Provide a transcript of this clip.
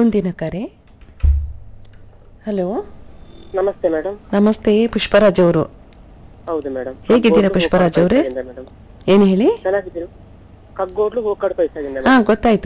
ಮುಂದಿನ ಕರೆ. ಹಲೋ, ನಮಸ್ತೆ ಮೇಡಮ್. ನಮಸ್ತೆ, ಪುಷ್ಪರಾಜ್ ಅವರು. ಹೌದು ಮೇಡಮ್. ಹೇಗಿದ್ದೀರಾ ಪುಷ್ಪರಾಜ್ ಅವರೇ? ಏನು ಹೇಳಿ? ಚೆನ್ನಾಗಿದ್ದೀರಾ? ಕಗ್ಗೋಡ್ಲು ಹೋಗ್ಕಡ್ ಪೈಸಾಗಿಂದ ಹಾ, ಗೊತ್ತಾಯ್ತು.